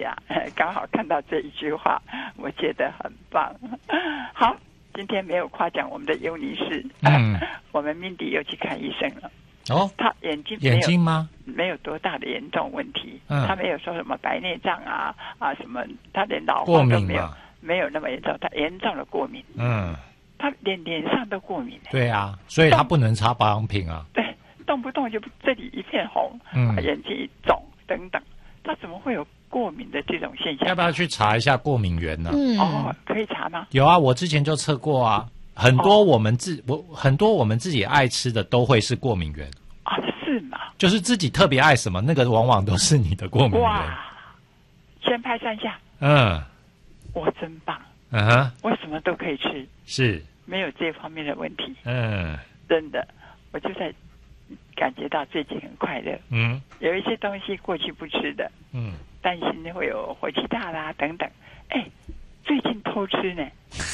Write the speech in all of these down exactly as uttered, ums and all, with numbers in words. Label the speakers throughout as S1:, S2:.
S1: 呀，刚好看到这一句话，我觉得很棒。好，今天没有夸奖我们的尤尼士，嗯，我们 Mindy 又去看医生了。
S2: 哦，
S1: 他眼睛
S2: 眼睛吗？
S1: 没有多大的严重问题，嗯，他没有说什么白内障啊啊什么，他连老花都没有，没有那么严重，他严重的过敏，嗯，他连脸上都过敏。
S2: 对啊，所以他不能擦保养品啊。
S1: 对，动不动就这里一片红，嗯，眼睛一肿等等，他怎么会有过敏的这种现象？
S2: 要不要去查一下过敏源呢？
S1: 嗯，哦，可以查吗？
S2: 有啊，我之前就测过啊。很多我们自、哦、我很多我们自己爱吃的都会是过敏源
S1: 啊，是吗？
S2: 就是自己特别爱什么，那个往往都是你的过敏源。哇，
S1: 先拍三下，
S2: 嗯，
S1: 我真棒，
S2: 嗯哼，
S1: 我什么都可以吃，
S2: 是
S1: 没有这方面的问题，
S2: 嗯，
S1: 真的，我就在感觉到最近很快乐，嗯，有一些东西过去不吃的，嗯，担心会有火气大啦等等，哎。最近偷吃呢，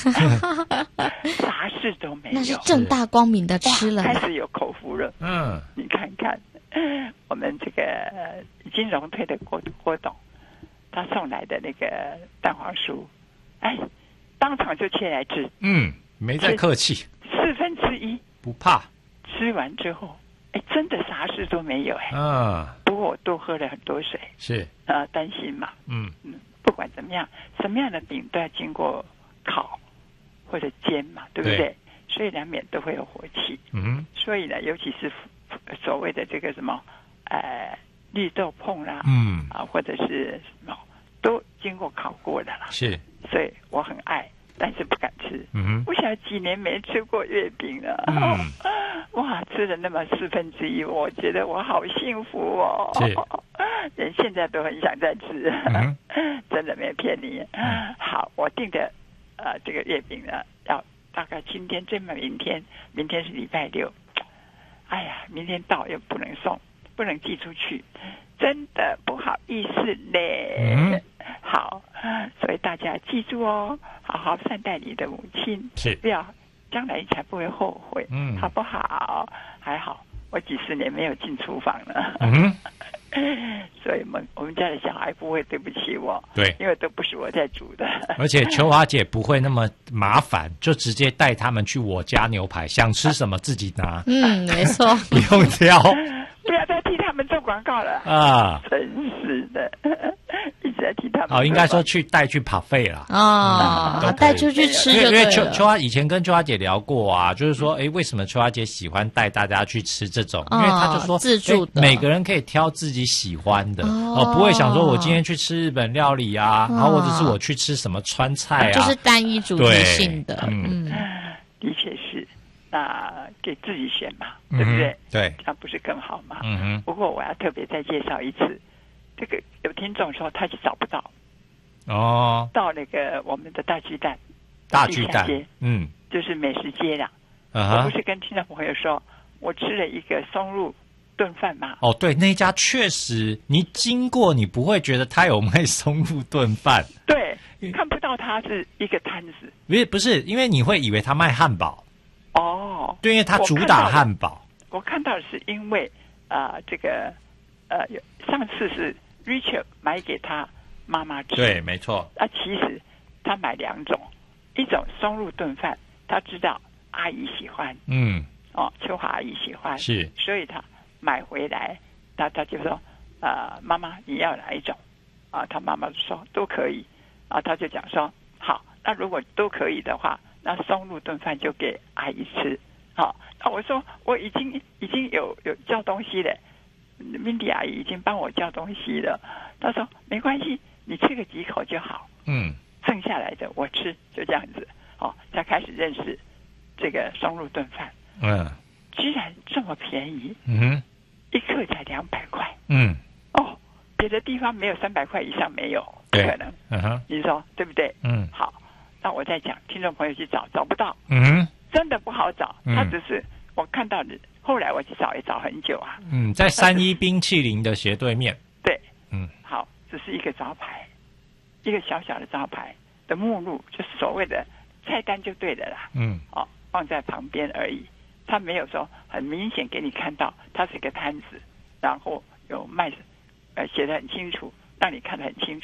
S1: 啥事都没有，
S3: 那是正大光明的吃了，
S1: 开始有口福了。嗯，你看看，我们这个已经荣退的郭郭董，他送来的那个蛋黄酥，哎，当场就切来吃。
S2: 嗯，没再客气，
S1: 四分之一
S2: 不怕。
S1: 吃完之后，哎，真的啥事都没有哎。嗯，不过我多喝了很多水。
S2: 是
S1: 啊，担心嘛。嗯嗯。不管怎么样，什么样的饼都要经过烤或者煎嘛，对不对？对，所以难免都会有火气。嗯，所以呢，尤其是所谓的这个什么，呃，绿豆椪啦，嗯啊，或者是什么，都经过烤过的啦。
S2: 是，
S1: 所以我很爱，但是不敢吃。嗯，我想几年没吃过月饼了。嗯，哇，吃了那么四分之一，我觉得我好幸福哦。是。人现在都很想再吃，嗯、真的没骗你。嗯、好，我订的呃这个月饼呢，要大概今天最慢明天，明天是礼拜六。哎呀，明天到又不能送，不能寄出去，真的不好意思嘞。嗯、好，所以大家记住哦，好好善待你的母亲，
S2: 是
S1: 不要将来才不会后悔，嗯，好不好？还好，我几十年没有进厨房了。嗯所以我们我们家的小孩不会对不起我，
S2: 对，
S1: 因为都不是我在煮的。
S2: 而且秋华姐不会那么麻烦，就直接带他们去我家牛排，想吃什么自己拿。
S3: 嗯，没错，
S2: 不用挑。
S1: 不要再替他们做广告了
S2: 啊！
S1: 真是的，一直在替他们。
S2: 哦，应该说去带去跑费啦。
S3: 哦，嗯、带出去吃就对了。
S2: 因为秋秋华以前跟秋华姐聊过啊，就是说，哎，为什么秋华姐喜欢带大家去吃这种？因为她就说，
S3: 自助的，
S2: 每个人可以挑自己喜欢的，哦、呃，不会想说我今天去吃日本料理啊，然后或者是我去吃什么川菜啊，
S3: 就是单一主题性的。
S1: 嗯，的确是。那给自己选嘛，对不对？
S2: 嗯、对，
S1: 那不是更好吗？嗯哼。不过我要特别再介绍一次，这个有听众说他是找不到哦，到那个我们的大巨蛋，
S2: 大巨蛋街，
S1: 嗯，就是美食街啦。Uh-huh、我不是跟听众朋友说，我吃了一个松露炖饭吗？
S2: 哦，对，那家确实，你经过你不会觉得他有卖松露炖饭，
S1: 对，看不到它是一个摊子，
S2: 不是不是，因为你会以为他卖汉堡。
S1: 哦，
S2: 对，因为它主打汉堡。
S1: 我看到的是因为啊、呃，这个呃，上次是 Richard 买给他妈妈吃，
S2: 对，没错。
S1: 啊，其实他买两种，一种松露炖饭，他知道阿姨喜欢，嗯，哦，秋华阿姨喜欢，
S2: 是，
S1: 所以他买回来，他他就说啊、呃，妈妈你要哪一种？啊，他妈妈说都可以，啊，他就讲说好，那如果都可以的话。那松露炖饭就给阿姨吃，好，那我说我已经已经有有叫东西了，Mindy阿姨已经帮我叫东西了。她说没关系，你吃个几口就好，嗯，剩下来的我吃，就这样子，哦，才开始认识这个松露炖饭，嗯，居然这么便宜，嗯，一克才两百块，嗯，哦，别的地方没有三百块以上没有，不可能，嗯哼，你说对不对？嗯，好。那我在讲，听众朋友去找找不到，嗯，真的不好找。嗯、他只是我看到的，后来我去找也找很久啊。
S2: 嗯，在三一冰淇淋的斜对面。
S1: 对，嗯，好，只是一个招牌，一个小小的招牌的目录，就是所谓的菜单就对了啦。嗯，哦，放在旁边而已，他没有说很明显给你看到它是一个摊子，然后有卖，呃，写得很清楚，让你看得很清楚。